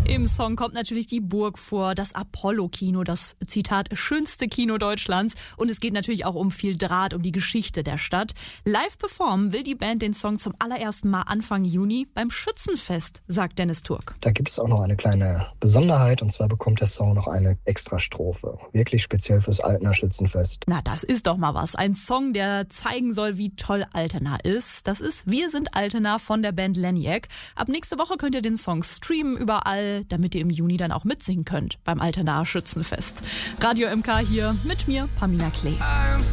Im Song kommt natürlich die Burg vor, das Apollo-Kino, das, Zitat, schönste Kino Deutschlands. Und es geht natürlich auch um viel Draht, um die Geschichte der Stadt. Live performen will die Band den Song zum allerersten Mal Anfang Juni beim Schützenfest, sagt Dennis Turk. Da gibt es auch noch eine kleine Besonderheit, und zwar bekommt der Song noch eine Extrastrophe. Wirklich speziell fürs Altener Schützenfest. Na, das ist doch mal was. Ein Song, der zeigen soll, wie toll Altena ist. Das ist Wir sind Altena von der Band Leniac. Ab nächste Woche könnt ihr den Song streamen überall, damit ihr im Juni dann auch mitsingen könnt beim Altenaer Schützenfest. Radio MK hier mit mir, Pamina Klee.